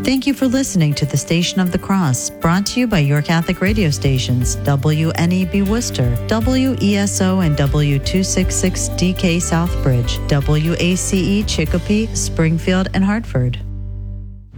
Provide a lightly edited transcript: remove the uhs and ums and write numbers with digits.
Thank you for listening to the Station of the Cross, brought to you by your Catholic radio stations, WNEB Worcester, WESO and W266DK Southbridge, WACE Chicopee, Springfield, and Hartford.